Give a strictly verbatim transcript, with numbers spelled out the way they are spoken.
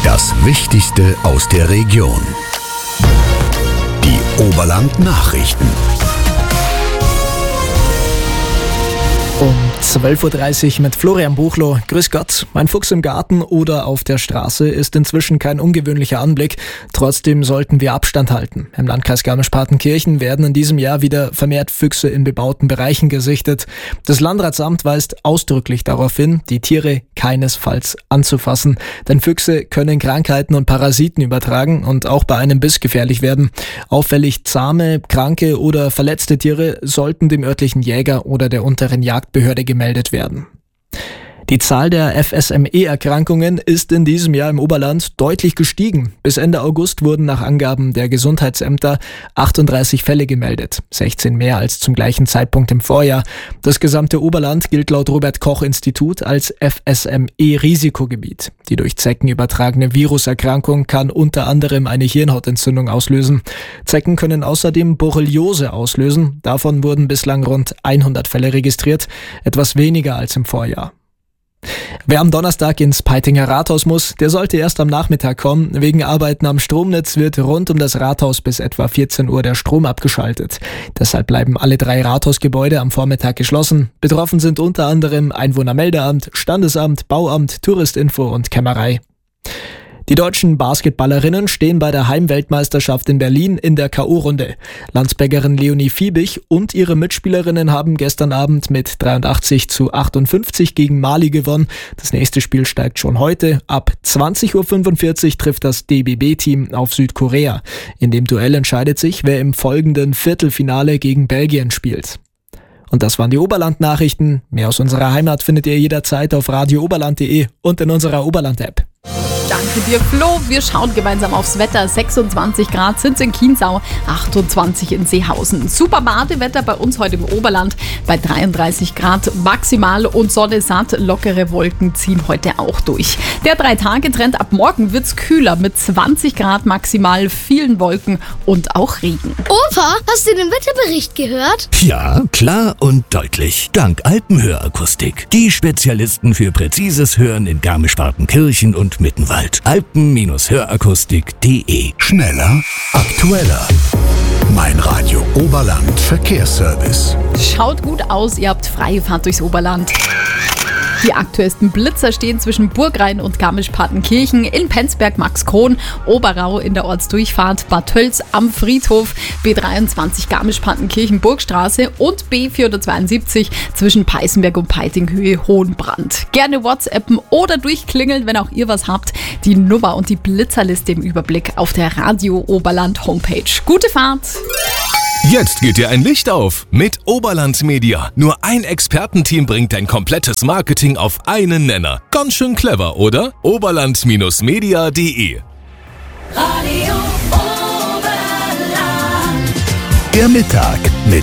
Das Wichtigste aus der Region. Die Oberland-Nachrichten. Um zwölf Uhr dreißig mit Florian Buchloh. Grüß Gott. Ein Fuchs im Garten oder auf der Straße ist inzwischen kein ungewöhnlicher Anblick. Trotzdem sollten wir Abstand halten. Im Landkreis Garmisch-Partenkirchen werden in diesem Jahr wieder vermehrt Füchse in bebauten Bereichen gesichtet. Das Landratsamt weist ausdrücklich darauf hin, die Tiere keinesfalls anzufassen. Denn Füchse können Krankheiten und Parasiten übertragen und auch bei einem Biss gefährlich werden. Auffällig zahme, kranke oder verletzte Tiere sollten dem örtlichen Jäger oder der unteren Jagdbehörde gemeldet werden. Die Zahl der F S M E-Erkrankungen ist in diesem Jahr im Oberland deutlich gestiegen. Bis Ende August wurden nach Angaben der Gesundheitsämter achtunddreißig Fälle gemeldet, sechzehn mehr als zum gleichen Zeitpunkt im Vorjahr. Das gesamte Oberland gilt laut Robert-Koch-Institut als F S M E-Risikogebiet. Die durch Zecken übertragene Viruserkrankung kann unter anderem eine Hirnhautentzündung auslösen. Zecken können außerdem Borreliose auslösen. Davon wurden bislang rund hundert Fälle registriert, etwas weniger als im Vorjahr. Wer am Donnerstag ins Peitinger Rathaus muss, der sollte erst am Nachmittag kommen. Wegen Arbeiten am Stromnetz wird rund um das Rathaus bis etwa vierzehn Uhr der Strom abgeschaltet. Deshalb bleiben alle drei Rathausgebäude am Vormittag geschlossen. Betroffen sind unter anderem Einwohnermeldeamt, Standesamt, Bauamt, Touristinfo und Kämmerei. Die deutschen Basketballerinnen stehen bei der Heimweltmeisterschaft in Berlin in der K O-Runde. Landsbergerin Leonie Fiebig und ihre Mitspielerinnen haben gestern Abend mit dreiundachtzig zu achtundfünfzig gegen Mali gewonnen. Das nächste Spiel steigt schon heute. Ab zwanzig Uhr fünfundvierzig trifft das D B B-Team auf Südkorea. In dem Duell entscheidet sich, wer im folgenden Viertelfinale gegen Belgien spielt. Und das waren die Oberland-Nachrichten. Mehr aus unserer Heimat findet ihr jederzeit auf radio oberland punkt de und in unserer Oberland-App. Danke dir, Flo. Wir schauen gemeinsam aufs Wetter. sechsundzwanzig Grad sind es in Chiemsau, achtundzwanzig in Seehausen. Super Badewetter bei uns heute im Oberland bei dreiunddreißig Grad maximal und Sonne satt. Lockere Wolken ziehen heute auch durch. Der Drei-Tage-Trend ab morgen wird's kühler mit zwanzig Grad maximal, vielen Wolken und auch Regen. Opa, hast du den Wetterbericht gehört? Ja, klar und deutlich. Dank Alpenhörakustik. Die Spezialisten für präzises Hören in Garmisch-Partenkirchen und Mittenwald. alpen Hörakustik punkt de. Schneller, aktueller. Mein Radio Oberland Verkehrsservice. Schaut gut aus, ihr habt freie Fahrt durchs Oberland. Die aktuellsten Blitzer stehen zwischen Burgrain und Garmisch-Partenkirchen, in Penzberg Max Krohn, Oberau in der Ortsdurchfahrt, Bad Tölz am Friedhof, B dreiundzwanzig Garmisch-Partenkirchen Burgstraße und B vierhundertzweiundsiebzig zwischen Peißenberg und Peitinghöhe Hohenbrand. Gerne WhatsAppen oder durchklingeln, wenn auch ihr was habt. Die Nummer und die Blitzerliste im Überblick auf der Radio Oberland Homepage. Gute Fahrt! Jetzt geht dir ein Licht auf mit Oberland Media. Nur ein Expertenteam bringt dein komplettes Marketing auf einen Nenner. Ganz schön clever, oder? oberland Media punkt de. Der Mittag mit